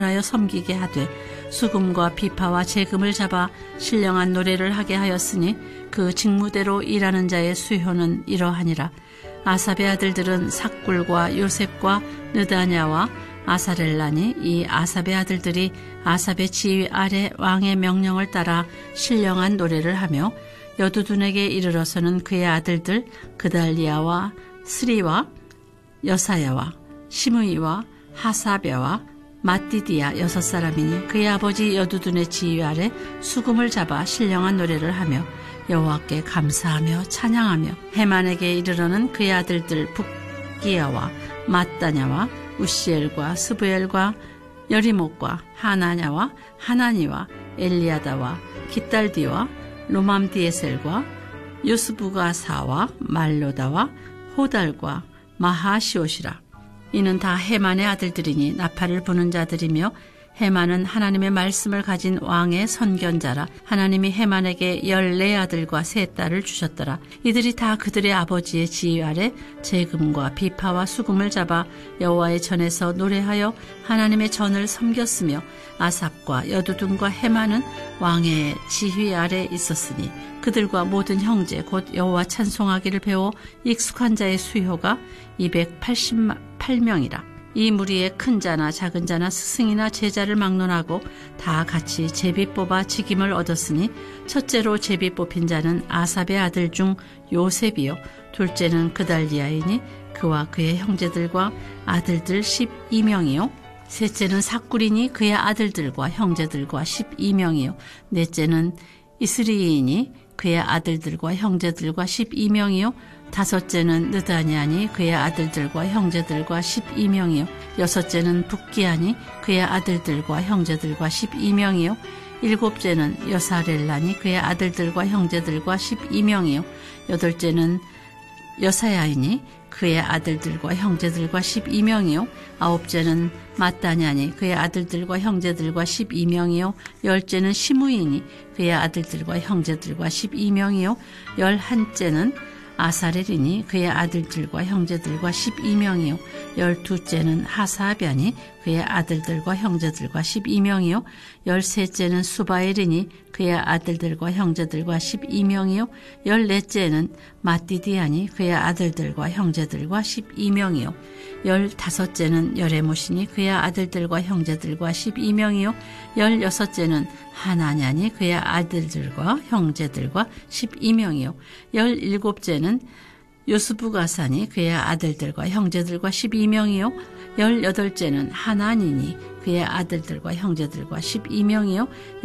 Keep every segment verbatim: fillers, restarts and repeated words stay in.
하여 섬기게 하되 수금과 비파와 재금을 잡아 신령한 노래를 하게 하였으니 그 직무대로 일하는 자의 수효는 이러하니라. 아삽의 아들들은 삭굴과 요셉과 느다냐와 아사렐라니 이 아삽의 아들들이 아삽의 지휘 아래 왕의 명령을 따라 신령한 노래를 하며 여두둔에게 이르러서는 그의 아들들 그달리아와 스리와 여사야와 시므이와 하사벼와 마띠디아 여섯 사람이니 그의 아버지 여두둔의 지휘 아래 수금을 잡아 신령한 노래를 하며 여호와께 감사하며 찬양하며 헤만에게 이르러는 그의 아들들 북기야와 마따냐와 우시엘과 스부엘과 여리목과 하나냐와 하나니와 엘리아다와 깃달디와 로맘디에셀과 요스부가사와 말로다와 호달과 마하시옷이라. 이는 다 헤만의 아들들이니 나팔을 부는 자들이며 헤만은 하나님의 말씀을 가진 왕의 선견자라. 하나님이 헤만에게 열네 아들과 세 딸을 주셨더라. 이들이 다 그들의 아버지의 지휘 아래 재금과 비파와 수금을 잡아 여호와의 전에서 노래하여 하나님의 전을 섬겼으며 아삽과 여두둔과 헤만은 왕의 지휘 아래 있었으니 그들과 모든 형제 곧 여호와 찬송하기를 배워 익숙한 자의 수효가 이백팔십팔 명이라. 이 무리에 큰 자나 작은 자나 스승이나 제자를 막론하고 다 같이 제비 뽑아 직임을 얻었으니 첫째로 제비 뽑힌 자는 아삽의 아들 중 요셉이요 둘째는 그달리아이니 그와 그의 형제들과 아들들 십이 명이요 셋째는 삭굴이니 그의 아들들과 형제들과 십이 명이요 넷째는 이스리이니 그의 아들들과 형제들과 십이 명이요 다섯째는 느다냐니 그의 아들들과 형제들과 십이 명이요 여섯째는 북기야니 그의 아들들과 형제들과 십이 명이요 일곱째는 여사렐라니 그의 아들들과 형제들과 십이 명이요 여덟째는 여사야이니 그의 아들들과 형제들과 십이 명이요 아홉째는 마따냐니 그의 아들들과 형제들과 십이 명이요 열째는 시므이니 그의 아들들과 형제들과 십이 명이요 열한째는 아사렐이니 그의 아들들과 형제들과 십이 명이요 열두째는 하사변이 그의 아들들과 형제들과 십이 명이요 열셋째는 수바엘이니 그의 아들들과 형제들과 십이 명이요 열넷째는 마띠디아니 그의 아들들과 형제들과 십이 명이요 열다섯째는 여레못이니 그의 아들들과 형제들과 십이 명이요 열여섯째는 하나냐니 그의 아들들과 형제들과 십이 명이요 열일곱째는 요스부가사니 그의 아들들과 형제들과 십이 명이요 열여덟째는 하나니니 그의 아들들과 형제들과 십이 명이요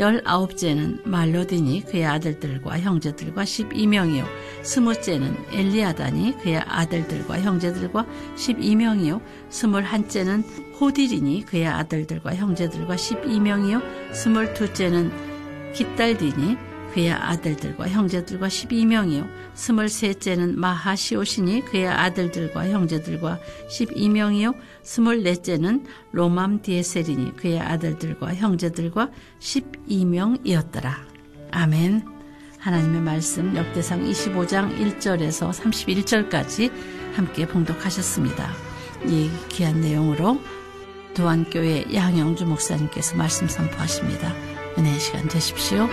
열아홉째는 말로디니 그의 아들들과 형제들과 십이 명이요 스무째는 엘리아다니 그의 아들들과 형제들과 십이 명이요 스물한째는 호딜이니 그의 아들들과 형제들과 십이 명이요 스물두째는 깃달디니 그의 아들들과 형제들과 십이 명이요 스물셋째는 마하시옷이니 그의 아들들과 형제들과 십이 명이요 스물넷째는 로맘디에셀이니 그의 아들들과 형제들과 십이 명이었더라. 아멘. 하나님의 말씀 역대상 이십오 장 일 절에서 삼십일 절까지 함께 봉독하셨습니다. 이 귀한 내용으로 도안교회 양영주 목사님께서 말씀 선포하십니다. 은혜의 시간 되십시오.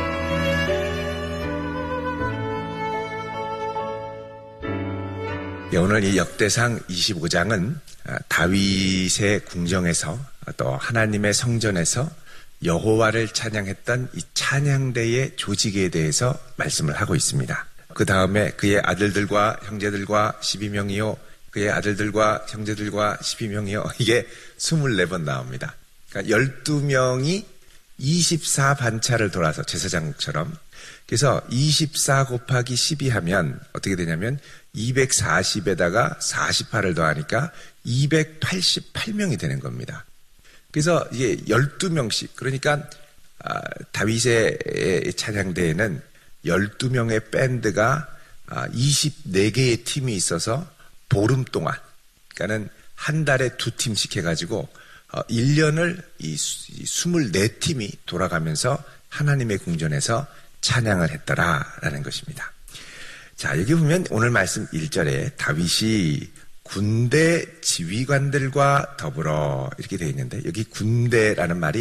예, 오늘 이 역대상 이십오 장은 다윗의 궁정에서 또 하나님의 성전에서 여호와를 찬양했던 이 찬양대의 조직에 대해서 말씀을 하고 있습니다. 그 다음에 그의 아들들과 형제들과 십이 명이요 그의 아들들과 형제들과 십이 명이요 이게 이십사 번 나옵니다. 그러니까 열두 명이 이십사 반차를 돌아서 제사장처럼 그래서 이십사 곱하기 십이 하면 어떻게 되냐면 이백사십에다가 사십팔을 더하니까 이백팔십팔 명이 되는 겁니다. 그래서 이게 열두 명씩 그러니까 아, 다윗의 찬양대에는 열두 명의 밴드가 아, 이십사 개의 팀이 있어서 보름 동안 그러니까는 한 달에 두 팀씩 해가지고 어, 일 년을 이 이십사 팀이 돌아가면서 하나님의 궁전에서 찬양을 했더라라는 것입니다. 자, 여기 보면 오늘 말씀 일 절에 다윗이 군대 지휘관들과 더불어 이렇게 되어 있는데 여기 군대라는 말이